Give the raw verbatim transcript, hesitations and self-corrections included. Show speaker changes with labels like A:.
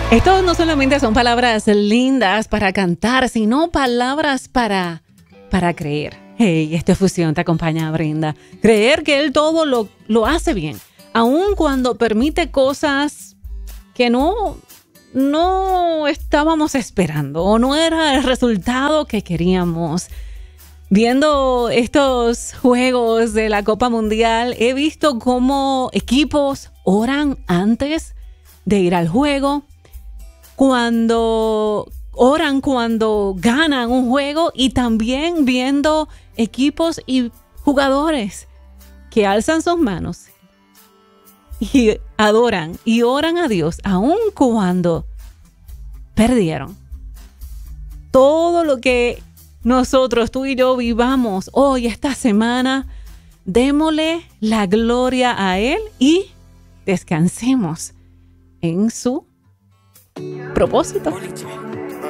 A: Esto no solamente son palabras lindas para cantar, sino palabras para, para creer. Hey, esta fusión te acompaña, Brenda. Creer que Él todo lo, lo hace bien, aun cuando permite cosas que no, no estábamos esperando o no era el resultado que queríamos. Viendo estos juegos de la Copa Mundial, he visto cómo equipos oran antes de ir al juego, cuando oran cuando ganan un juego, y también viendo equipos y jugadores que alzan sus manos y adoran y oran a Dios aun cuando perdieron. Todo lo que nosotros, tú y yo, vivamos hoy, esta semana, démosle la gloria a Él y descansemos en su propósito.